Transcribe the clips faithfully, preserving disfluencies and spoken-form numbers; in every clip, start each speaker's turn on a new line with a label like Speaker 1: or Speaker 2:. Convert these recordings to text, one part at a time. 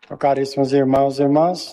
Speaker 1: Caríssimos irmãos e irmãs,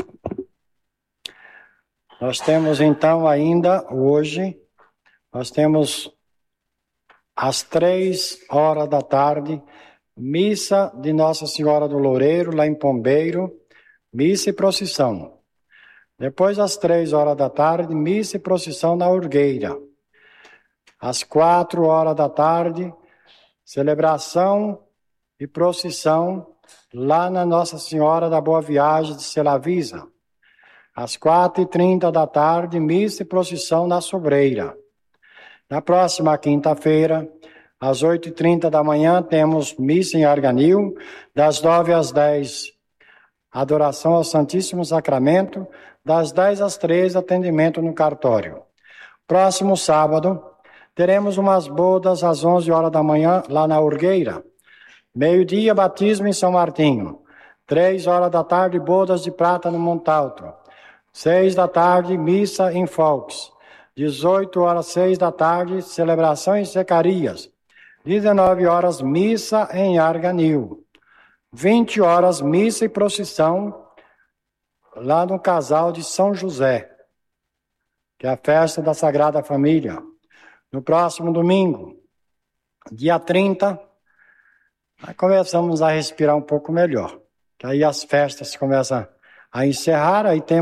Speaker 1: nós temos então ainda hoje, nós temos às três horas da tarde, missa de Nossa Senhora do Loureiro, lá em Pombeiro, missa e procissão. Depois, às três horas da tarde, missa e procissão na Urgueira. Às quatro horas da tarde, celebração e procissão lá na Nossa Senhora da Boa Viagem de Celavisa. Às quatro e trinta da tarde, missa e procissão na Sobreira. Na próxima quinta-feira, às oito e trinta da manhã, temos missa em Arganil, das nove às dez, adoração ao Santíssimo Sacramento, das dez às treze, atendimento no cartório. Próximo sábado, teremos umas bodas às onze horas da manhã, lá na Urgueira. Meio-dia, batismo em São Martinho. Três horas da tarde, bodas de prata no Montalto. Seis da tarde, missa em Folks. dezoito horas, seis da tarde, celebração em Secarias. dezenove horas, missa em Arganil. vinte horas, missa e procissão lá no Casal de São José, que é a festa da Sagrada Família. No próximo domingo, dia trinta, aí começamos a respirar um pouco melhor. Que aí as festas começam a encerrar, aí tem